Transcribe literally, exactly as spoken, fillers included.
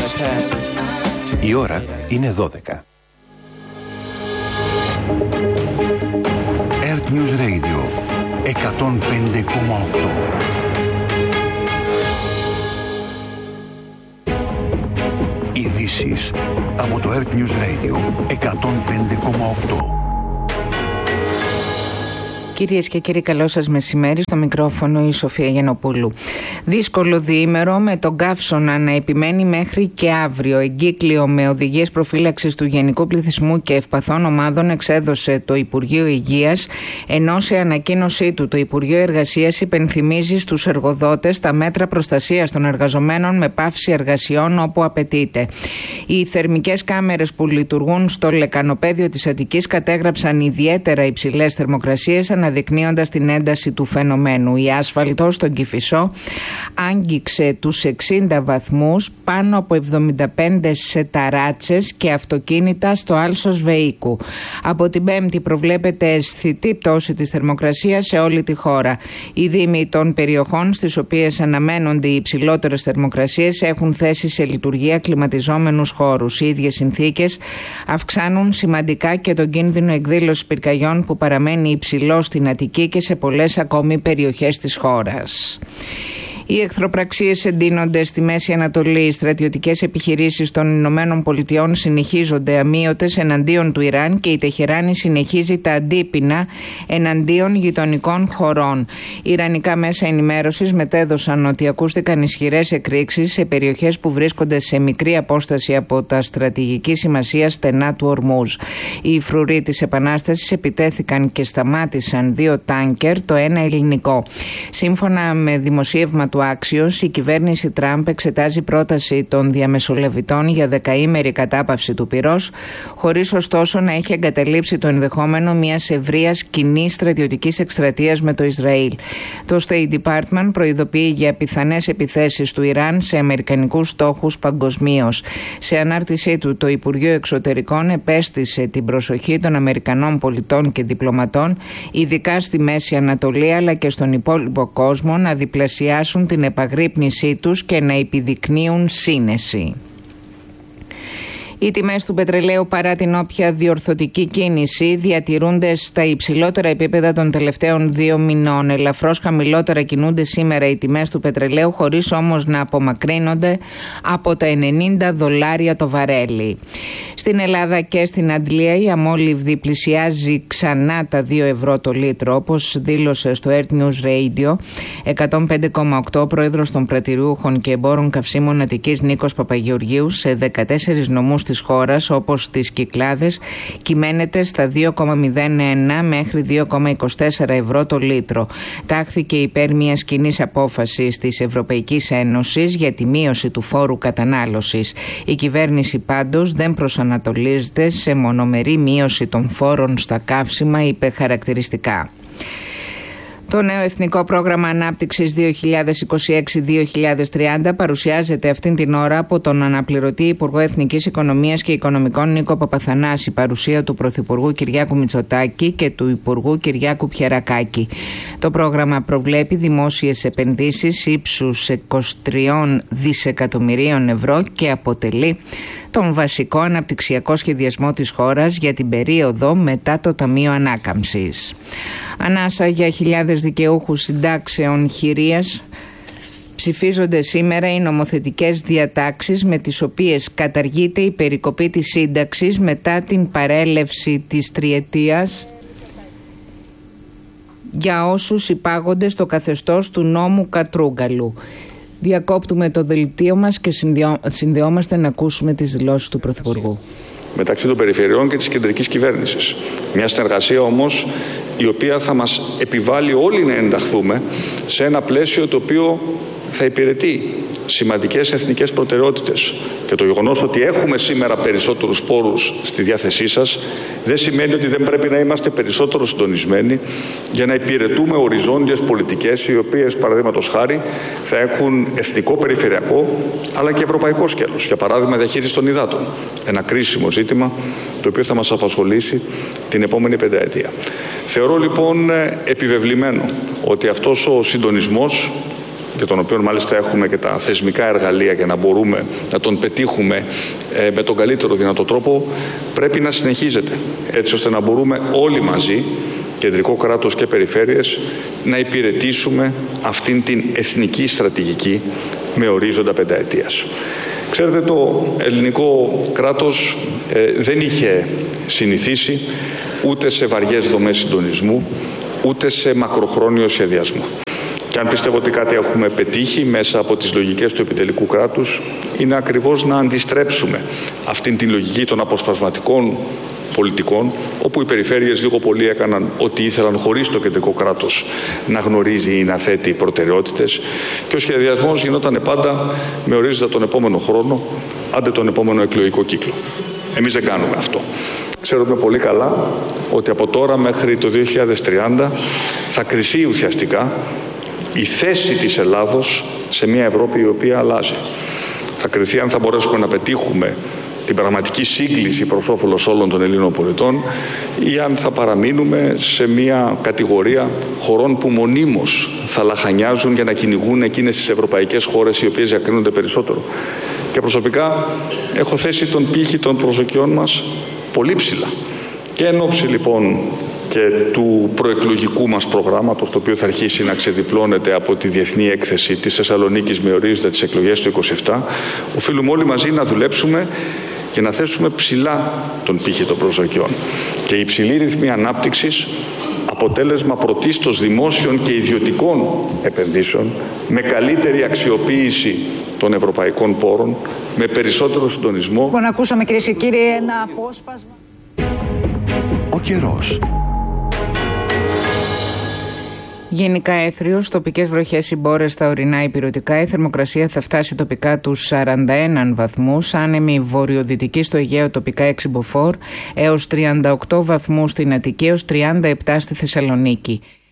Η ώρα είναι δώδεκα. Earth News Radio εκατόν πέντε κόμμα οκτώ. Ειδήσεις από το Earth News Radio εκατόν πέντε κόμμα οκτώ. Κυρίες και κύριοι, καλό σας μεσημέρι. Στο μικρόφωνο η Σοφία Γιαννοπούλου. Δύσκολο διήμερο με τον καύσωνα να επιμένει μέχρι και αύριο. Εγκύκλιο με οδηγίες προφύλαξης του γενικού πληθυσμού και ευπαθών ομάδων εξέδωσε το Υπουργείο Υγείας, ενώ σε ανακοίνωσή του το Υπουργείο Εργασίας υπενθυμίζει στους εργοδότες τα μέτρα προστασίας των εργαζομένων με πάυση εργασιών όπου απαιτείται. Οι θερμικές κάμερες που λειτουργούν στο λεκανοπέδιο της Αττικής κατέγραψαν ιδιαίτερα υψηλές θερμοκρασίες, αναδεικνύοντας την ένταση του φαινομένου. Η άσφαλτο στον Κηφισό άγγιξε τους εξήντα βαθμούς, πάνω από εβδομήντα πέντε σε ταράτσες και αυτοκίνητα στο Άλσος Βεΐκου. Από την Πέμπτη προβλέπεται αισθητή πτώση της θερμοκρασίας σε όλη τη χώρα. Οι δήμοι των περιοχών στις οποίες αναμένονται οι υψηλότερες θερμοκρασίες έχουν θέσει σε λειτουργία κλιματιζόμενους χώρους. Οι ίδιες συνθήκες αυξάνουν σημαντικά και τον κίνδυνο εκδήλωσης πυρκαγιών που παραμένει υψηλό στην Αττική και σε πολλές ακόμη περιοχές της χώρας. Οι εχθροπραξίες εντείνονται στη Μέση Ανατολή. Οι στρατιωτικές επιχειρήσεις των Ηνωμένων Πολιτειών συνεχίζονται αμείωτες εναντίον του Ιράν και η Τεχεράνη συνεχίζει τα αντίπεινα εναντίον γειτονικών χωρών. Ιρανικά μέσα ενημέρωσης μετέδωσαν ότι ακούστηκαν ισχυρές εκρήξεις σε περιοχές που βρίσκονται σε μικρή απόσταση από τα στρατηγική σημασία στενά του Ορμούζ. Οι φρουροί της Επανάστασης επιτέθηκαν και σταμάτησαν δύο τάνκερ, το ένα ελληνικό. Σύμφωνα με δημοσίευμα του Άξιος, η κυβέρνηση Τραμπ εξετάζει πρόταση των διαμεσολαβητών για δεκαήμερη κατάπαυση του πυρός, χωρίς ωστόσο να έχει εγκαταλείψει το ενδεχόμενο μιας ευρείας κοινής στρατιωτικής εκστρατείας με το Ισραήλ. Το State Department προειδοποιεί για πιθανές επιθέσεις του Ιράν σε αμερικανικούς στόχους παγκοσμίως. Σε ανάρτησή του, το Υπουργείο Εξωτερικών επέστησε την προσοχή των Αμερικανών πολιτών και διπλωματών, ειδικά στη Μέση Ανατολή αλλά και στον υπόλοιπο κόσμο, να διπλασιάσουν την επαγρύπνησή τους και να επιδεικνύουν σύνεση. Οι τιμές του πετρελαίου, παρά την όποια διορθωτική κίνηση, διατηρούνται στα υψηλότερα επίπεδα των τελευταίων δύο μηνών. Ελαφρώς χαμηλότερα κινούνται σήμερα οι τιμές του πετρελαίου, χωρίς όμως να απομακρύνονται από τα ενενήντα δολάρια το βαρέλι. Στην Ελλάδα και στην Αντλία η αμόλυβδη πλησιάζει ξανά τα δύο ευρώ το λίτρο, όπως δήλωσε στο Earth News Radio εκατόν πέντε κόμμα οκτώ πρόεδρος των πρατηριούχων και εμπόρων καυσίμων Αττικής Νίκος Παπαγεωργίου. Σε δεκατέσσερις νομούς της χώρας, όπως τις Κυκλάδες, κυμαίνεται στα δύο κόμμα μηδέν ένα μέχρι δύο κόμμα είκοσι τέσσερα ευρώ το λίτρο. Τάχθηκε υπέρ μιας κοινής απόφασης της Ευρωπαϊκής Ένωσης για τη μείωση του φόρου κατανάλωσης. Η κυβέρνηση πάντως δεν προσανατολίζεται σε μονομερή μείωση των φόρων στα καύσιμα, είπε χαρακτηριστικά. Το νέο Εθνικό Πρόγραμμα Ανάπτυξης δύο χιλιάδες είκοσι έξι με δύο χιλιάδες τριάντα παρουσιάζεται αυτήν την ώρα από τον αναπληρωτή Υπουργό Εθνικής Οικονομίας και Οικονομικών Νίκο Παπαθανάση, παρουσία του Πρωθυπουργού Κυριάκου Μητσοτάκη και του Υπουργού Κυριάκου Πιερακάκη. Το πρόγραμμα προβλέπει δημόσιες επενδύσεις ύψους είκοσι τρία δισεκατομμυρίων ευρώ και αποτελεί τον βασικό αναπτυξιακό σχεδιασμό της χώρας για την περίοδο μετά το Ταμείο Ανάκαμψης. Ανάσα για χιλιάδες δικαιούχους συντάξεων χειρίας. Ψηφίζονται σήμερα οι νομοθετικές διατάξεις με τις οποίες καταργείται η περικοπή της σύνταξης μετά την παρέλευση της τριετίας για όσους υπάγονται στο καθεστώς του νόμου Κατρούγκαλου. Διακόπτουμε το δελτίο μας και συνδυο... συνδεόμαστε να ακούσουμε τις δηλώσεις του Πρωθυπουργού. Μεταξύ των περιφερειών και της κεντρικής κυβέρνησης. Μια συνεργασία όμως η οποία θα μας επιβάλλει όλοι να ενταχθούμε σε ένα πλαίσιο το οποίο θα υπηρετεί σημαντικές εθνικές προτεραιότητες. Και το γεγονός ότι έχουμε σήμερα περισσότερους πόρους στη διάθεσή σας δεν σημαίνει ότι δεν πρέπει να είμαστε περισσότερο συντονισμένοι για να υπηρετούμε οριζόντιες πολιτικές οι οποίες, παραδείγματος χάρη, θα έχουν εθνικό, περιφερειακό αλλά και ευρωπαϊκό σκέλος. Για παράδειγμα, διαχείριση των υδάτων. Ένα κρίσιμο ζήτημα το οποίο θα μας απασχολήσει την επόμενη πενταετία. Θεωρώ λοιπόν επιβεβλημένο ότι αυτός ο συντονισμός για τον οποίο μάλιστα έχουμε και τα θεσμικά εργαλεία για να μπορούμε να τον πετύχουμε ε, με τον καλύτερο δυνατό τρόπο, πρέπει να συνεχίζεται, έτσι ώστε να μπορούμε όλοι μαζί, κεντρικό κράτος και περιφέρειες, να υπηρετήσουμε αυτήν την εθνική στρατηγική με ορίζοντα πενταετίας. Ξέρετε, το ελληνικό κράτος ε, δεν είχε συνηθίσει ούτε σε βαριές δομές συντονισμού, ούτε σε μακροχρόνιο σχεδιασμό. Και αν πιστεύω ότι κάτι έχουμε πετύχει μέσα από τις λογικές του επιτελικού κράτους, είναι ακριβώς να αντιστρέψουμε αυτήν την λογική των αποσπασματικών πολιτικών, όπου οι περιφέρειες λίγο πολύ έκαναν ό,τι ήθελαν χωρίς το κεντρικό κράτος να γνωρίζει ή να θέτει προτεραιότητες, και ο σχεδιασμός γινόταν πάντα με ορίζοντα τον επόμενο χρόνο, άντε τον επόμενο εκλογικό κύκλο. Εμείς δεν κάνουμε αυτό. Ξέρουμε πολύ καλά ότι από τώρα μέχρι το δύο χιλιάδες τριάντα θα κριθεί ουσιαστικά η θέση της Ελλάδος σε μια Ευρώπη η οποία αλλάζει. Θα κριθεί αν θα μπορέσουμε να πετύχουμε την πραγματική σύγκληση προς όφελος όλων των Ελλήνων πολιτών ή αν θα παραμείνουμε σε μια κατηγορία χωρών που μονίμως θα λαχανιάζουν για να κυνηγούν εκείνες τις ευρωπαϊκές χώρες οι οποίες διακρίνονται περισσότερο. Και προσωπικά έχω θέσει τον πύχη των προσδοκιών μας πολύ ψηλά. Και εν ώψη λοιπόν και του προεκλογικού μας προγράμματος, το οποίο θα αρχίσει να ξεδιπλώνεται από τη Διεθνή Έκθεση της Θεσσαλονίκης με ορίζοντα τις εκλογές του είκοσι επτά, οφείλουμε όλοι μαζί να δουλέψουμε και να θέσουμε ψηλά τον πύχη των προσδοκιών. Και η υψηλή ρυθμή ανάπτυξης, αποτέλεσμα πρωτίστως δημόσιων και ιδιωτικών επενδύσεων, με καλύτερη αξιοποίηση των ευρωπαϊκών πόρων, με περισσότερο συντονισμό. Λοιπόν, ακούσαμε, κυρίες και κύριοι, ένα απόσπασμα. Ο καιρός. Γενικά έθριος, τοπικές βροχές συμπόρες στα ορεινά ηπειρωτικά. Η θερμοκρασία θα φτάσει τοπικά τους σαράντα ένα βαθμούς, άνεμη βορειοδυτική στο Αιγαίο, τοπικά έξι μποφόρ, έως τριάντα οκτώ βαθμούς στην Αττική, έως τριάντα επτά στη Θεσσαλονίκη.